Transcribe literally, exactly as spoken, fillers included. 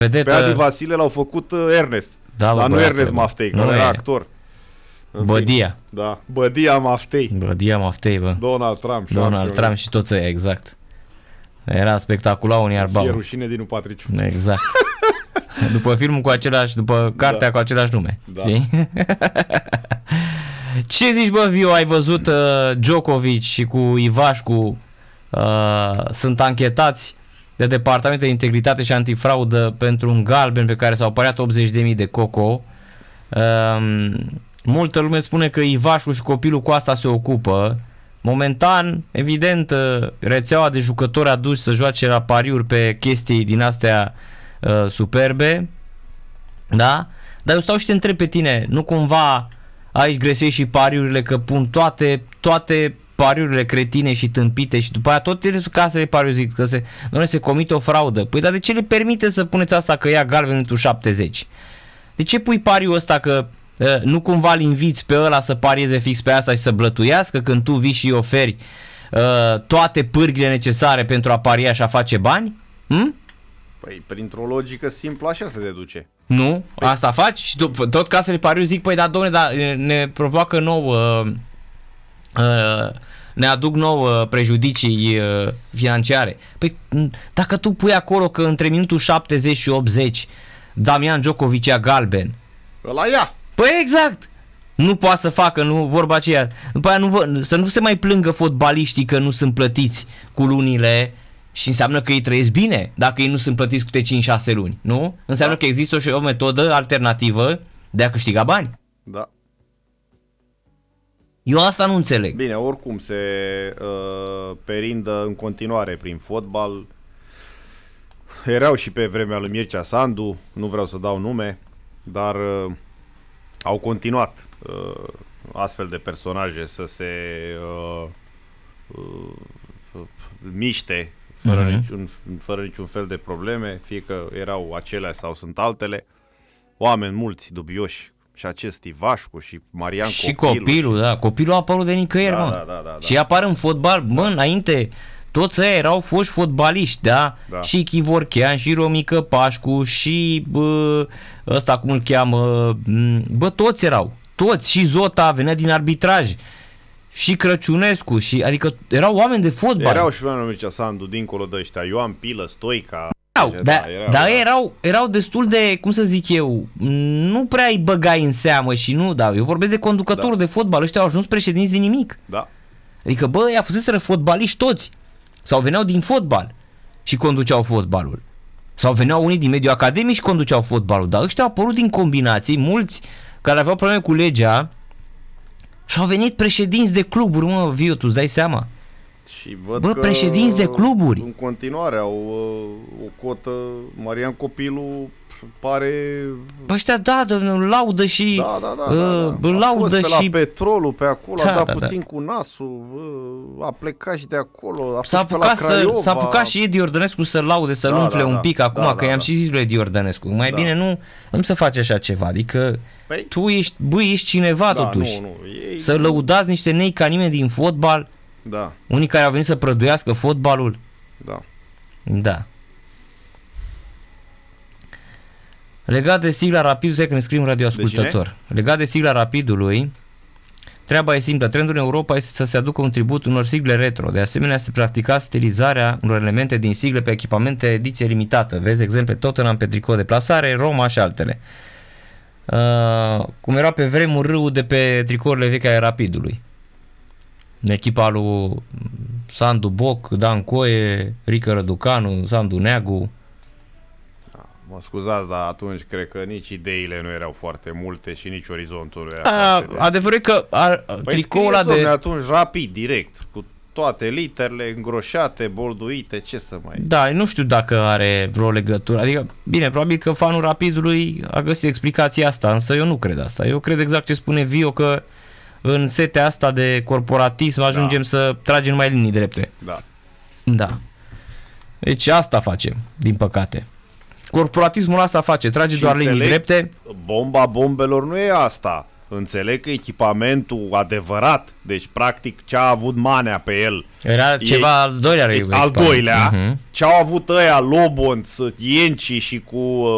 Vedetă... Pe Adi Vasile l-au făcut uh, Ernest. Da, dar bă, nu Ernest Maftei, că era actor. Bădia. Da, Bădia Maftei. Bădia Maftei, bă. Donald Trump. Donald Trump și toți ăia, exact. Era spectacular unii arbau. E rușine din Patriciu. Exact. După filmul cu același, după cartea da. cu același nume. Da. Ce zici, bă, Viu, ai văzut uh, Djokovic și cu Ivașcu uh, sunt anchetați de Departamentul de Integritate și Antifraudă pentru un galben pe care s-au pariat optzeci de mii de coco. Uh, multă lume spune că Ivașcu și copilul cu asta se ocupă. Momentan, evident, rețeaua de jucători aduși să joace la pariuri pe chestii din astea uh, superbe, da? Dar eu stau și te întreb pe tine, nu cumva aici greșești și pariurile, că pun toate, toate pariurile cretine și tâmpite și după aia tot casele de pariuri zic că se, nu se comite o fraudă. Păi dar de ce le permite să puneți asta că ia galben minutul șaptezeci? De ce pui pariul ăsta că nu cumva îl inviți pe ăla să parieze fix pe asta și să blătuiască când tu vii și îi oferi uh, toate pârghile necesare pentru a paria și a face bani? Hm? Păi printr-o logică simplă așa se deduce. Nu? Păi... Asta faci? Și tot, tot casele de pariuri zic, păi da, domne, dar ne provoacă nou, uh, uh, ne aduc nou uh, prejudicii uh, financiare. Păi dacă tu pui acolo că între minutul șaptezeci și optzeci Damian Djokovic ia galben, ăla ia! Păi exact. Nu poate să facă, nu vorba aceea. După aia nu vă, să nu se mai plângă fotbaliștii că nu sunt plătiți cu lunile și înseamnă că ei trăiesc bine dacă ei nu sunt plătiți cu cinci șase luni, nu? Înseamnă da. că există o, o metodă alternativă de a câștiga bani. Da. Eu asta nu înțeleg. Bine, oricum se uh, perindă în continuare prin fotbal. Erau și pe vremea lui Mircea Sandu, nu vreau să dau nume, dar uh, au continuat uh, astfel de personaje să se uh, uh, miște fără, uh-huh. niciun, fără niciun fel de probleme, fie că erau acelea sau sunt altele. Oameni mulți dubioși, și acest Ivașcu și Marian și Copilul. copilul, și... da, copilul a apărut de nicăieri, da, mă. Da, da, da, și apar în fotbal, da. Mă, înainte, toți ăia erau foști fotbaliști, da? Da. Și Chivorchean, și Romică Pașcu, și bă, ăsta cum îl cheamă, bă, toți erau, toți, și Zota venea din arbitraj, și Crăciunescu, și, adică erau oameni de fotbal. Erau și oameni Mircea Sandu, dincolo de ăștia, Ioan Pilă, Stoica. Erau, da, da, erau, dar erau, erau destul de, cum să zic eu, nu prea îi băgai în seamă și nu, da, eu vorbesc de conducătorul da. de fotbal, ăștia au ajuns președinți din nimic. Da. Adică, bă, ăia fuseseră fotbaliști toți. Sau veneau din fotbal și conduceau fotbalul. Sau veneau unii din mediul academic și conduceau fotbalul. Dar ăștia au apărut din combinații, mulți care aveau probleme cu legea și au venit președinți de cluburi, mă, Viu, tu îți dai seama? Și văd bă, că președinți de cluburi. În continuare au uh, o cotă, Marian Copilul pare... Bă, ăștia, da, îl laudă și... Da, da, da, uh, da, da. laudă a fost și... pe la petrolul pe acolo, da, a dat da, puțin da. cu nasul, uh, a plecat și de acolo, a s-a apucat, să, s-a apucat și Edi Iordănescu să laude, să-l da, umfle da, un pic da, acum, da, că da, i-am da. și zis lui Edi Iordănescu. Mai da. bine nu, nu se face așa ceva, adică păi? tu ești, bă, ești cineva da, totuși. Nu, nu. Ei, să nu. lăudați niște nei ca nimeni din fotbal, da. unii care au venit să prăduiască fotbalul. Da. Da. Legat de sigla Rapidului, stai că ne scrie un radioascultător. Legat de sigla Rapidului, treaba e simplă. Trendul în Europa este să se aducă un tribut unor sigle retro. De asemenea, se practica stilizarea unor elemente din sigle pe echipamente ediție limitată. Vezi exemple Tottenham pe tricou de plasare, Roma și altele. Uh, cum era pe vremuri râul de pe tricourile vechi ale Rapidului. Echipa lui Sandu Boc, Dan Coe, Rică Răducanu, Sandu Neagu. Mă scuzați, dar atunci cred că nici ideile nu erau foarte multe și nici orizontul nu era A, foarte adevărul e că ar, păi tricoul ăla de... atunci rapid, direct, cu toate literele îngroșate, bolduite, ce să mai... Da, nu știu dacă are vreo legătură. Adică, bine, probabil că fanul Rapidului a găsit explicația asta, însă eu nu cred asta. Eu cred exact ce spune Vio, că în setea asta de corporatism ajungem da. să tragem numai linii drepte. Da. Da. Deci asta facem, din păcate. Corporatismul asta face, trage și doar linii drepte. Bomba bombelor nu e asta. Înțeleg că echipamentul adevărat, deci practic ce a avut Manea pe el, era ceva e, al doilea. Al doilea, uh-huh. ce au avut ăia Lobonț, Ienci și cu